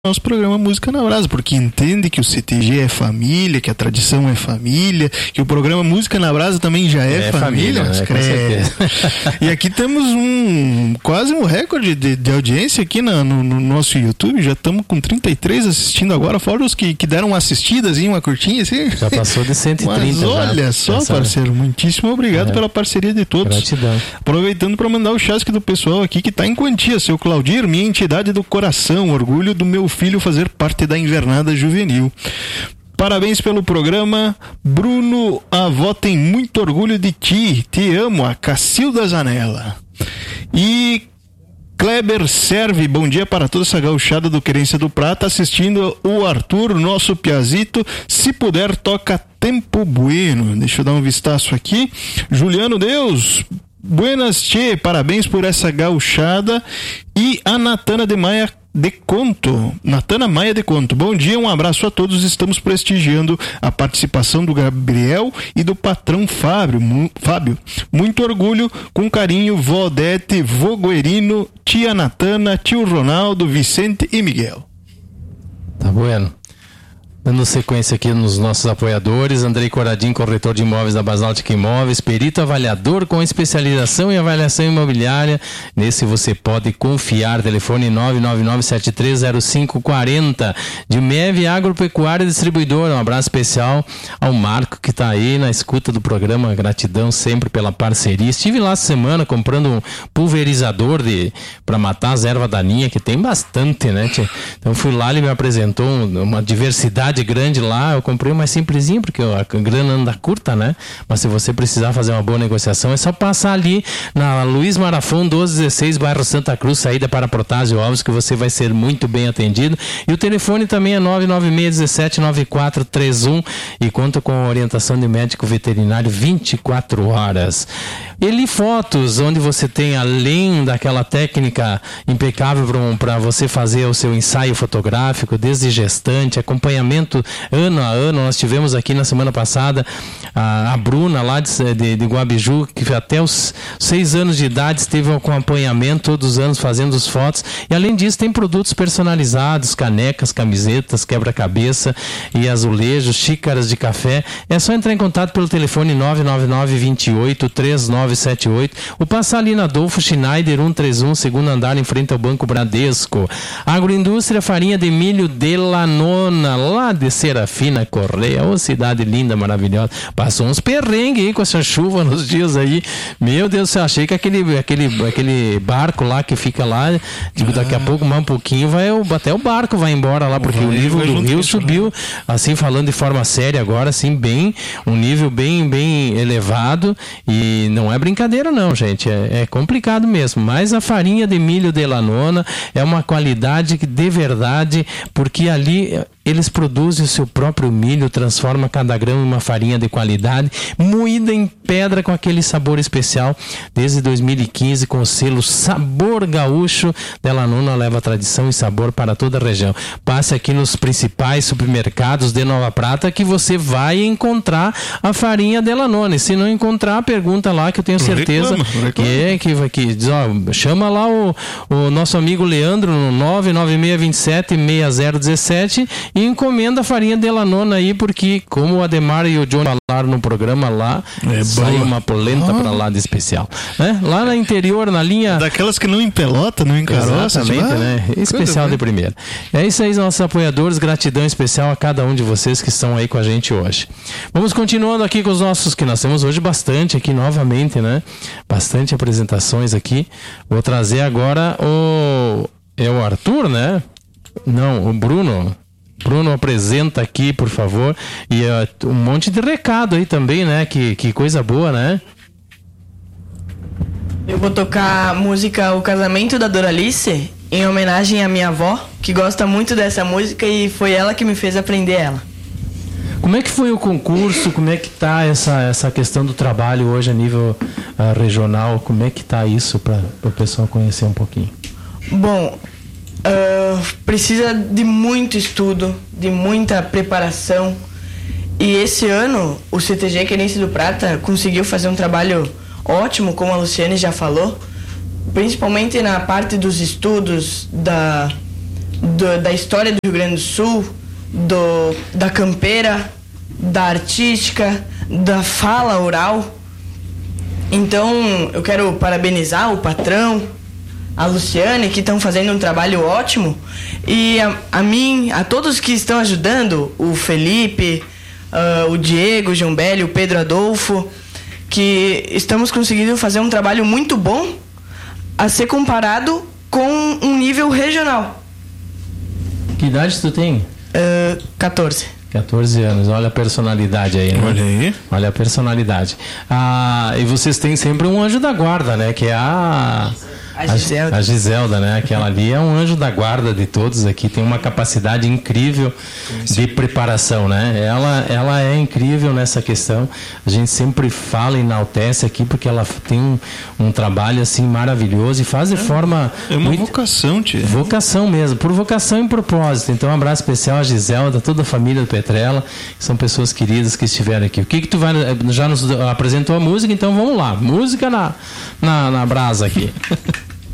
nosso programa Música na Brasa, porque entende que o CTG é família, que a tradição é família, que o programa Música na Brasa também já é família, né? Com certeza. E aqui temos quase um recorde de audiência aqui no nosso YouTube. Já estamos com 33 assistindo agora, fora os que deram uma assistida, assim, uma curtinha assim. Já passou de 130. Mas olha já. só, parceiro, muitíssimo obrigado pela parceria de todos. Gratidão. Aproveitando para mandar o chasque do pessoal aqui que está em quantia. Seu Claudir, minha entidade do coração, orgulho do meu filho fazer parte da invernada juvenil. Parabéns pelo programa, Bruno. A avó tem muito orgulho de ti. Te amo, a Cacilda Zanella. E Kleber Serve, bom dia para toda essa gauchada do Querência do Prata, assistindo o Arthur, nosso piazito. Se puder, toca Tempo Bueno. Deixa eu dar um vistaço aqui. Juliano Deus, buenas, tchê, parabéns por essa gauchada. E a Natana Maia de Conto, bom dia, um abraço a todos. Estamos prestigiando a participação do Gabriel e do patrão Fábio, muito orgulho, com carinho, vó Odete, vô Guerino, tia Natana, tio Ronaldo, Vicente e Miguel. Tá bueno. Dando sequência aqui nos nossos apoiadores: Andrei Coradim, corretor de imóveis da Basaltic Imóveis, perito avaliador com especialização em avaliação imobiliária. Nesse você pode confiar. Telefone 999-730540. De MEV Agropecuária Distribuidora. Um abraço especial ao Marco, que está aí na escuta do programa. Gratidão sempre pela parceria. Estive lá essa semana comprando um pulverizador para matar as ervas daninhas, que tem bastante, né, tia? Então fui lá, ele me apresentou uma diversidade grande lá. Eu comprei uma simplesinha porque a grana anda curta, né? Mas se você precisar fazer uma boa negociação, é só passar ali na Luiz Marafon 1216, bairro Santa Cruz, saída para Protásio Alves, que você vai ser muito bem atendido. E o telefone também é 996179431 e conta com a orientação de médico veterinário 24 horas. Eli Fotos, onde você tem, além daquela técnica impecável para você fazer o seu ensaio fotográfico, desde gestante, acompanhamento ano a ano. Nós tivemos aqui na semana passada a Bruna lá de Guabiju, que até os 6 anos de idade esteve com acompanhamento todos os anos fazendo as fotos. E além disso tem produtos personalizados, canecas, camisetas, quebra-cabeça e azulejos, xícaras de café. É só entrar em contato pelo telefone 999-28-3978 ou passar ali na Adolfo Schneider 131, segundo andar, em frente ao Banco Bradesco. Agroindústria Farinha de Milho de Lanona, lá de Serafina Correia, ô cidade linda, maravilhosa. Passou uns perrengues aí com essa chuva nos dias aí. Meu Deus, eu achei que aquele barco lá que fica lá, daqui a pouco, mais um pouquinho, até o barco vai embora lá, porque o nível do rio subiu, assim, falando de forma séria agora, assim, um nível bem elevado, e não é brincadeira não, gente, é complicado mesmo. Mas a farinha de milho de Lanona é uma qualidade de verdade, porque ali eles produzem o seu próprio milho, transforma cada grão em uma farinha de qualidade, moída em pedra com aquele sabor especial. Desde 2015, com o selo Sabor Gaúcho, Delanona leva tradição e sabor para toda a região. Passe aqui nos principais supermercados de Nova Prata que você vai encontrar a farinha Delanona. E se não encontrar, pergunta lá, que eu tenho certeza que diz, ó, chama lá o nosso amigo Leandro no 996276017 e encomenda a farinha Delanona aí, porque como o Ademar e o John falaram no programa lá, sai uma polenta para lá de especial, né? Lá no interior, na linha daquelas que não empelota, não encaroça. Exatamente, né? Especial de primeira. É isso aí, nossos apoiadores. Gratidão especial a cada um de vocês que estão aí com a gente hoje. Vamos continuando aqui com os nossos, que nós temos hoje bastante aqui novamente, né? Bastante apresentações aqui. Vou trazer agora o Arthur, né? Não, o Bruno. Bruno, apresenta aqui, por favor. E um monte de recado aí também, né? Que coisa boa, né? Eu vou tocar a música O Casamento da Doralice, em homenagem à minha avó, que gosta muito dessa música e foi ela que me fez aprender ela. Como é que foi o concurso? Como é que tá essa questão do trabalho hoje a nível regional? Como é que tá isso para o pessoal conhecer um pouquinho? Bom, precisa de muito estudo, de muita preparação. E esse ano o CTG Querência do Prata conseguiu fazer um trabalho ótimo, como a Luciane já falou, principalmente na parte dos estudos, da história do Rio Grande do Sul, da campeira, da artística, da fala oral. Então eu quero parabenizar o patrão, a Luciane, que estão fazendo um trabalho ótimo, e a mim, a todos que estão ajudando, o Felipe, o Diego, o João Belli, o Pedro Adolfo, que estamos conseguindo fazer um trabalho muito bom a ser comparado com um nível regional. Que idade tu tem? 14. 14 anos, olha a personalidade aí, né? Olha aí. Olha a personalidade. E vocês têm sempre um anjo da guarda, né? Que é a Giselda. A Giselda, né? Aquela ali é um anjo da guarda de todos aqui, tem uma capacidade incrível de preparação, né? Ela é incrível nessa questão. A gente sempre fala e enaltece aqui porque ela tem um trabalho assim maravilhoso e faz de forma... É uma vocação, tia. Vocação mesmo, por vocação e propósito. Então um abraço especial a Giselda, toda a família do Petrella, que são pessoas queridas que estiveram aqui. O que tu vai... Já nos apresentou a música, então vamos lá. Música na brasa aqui.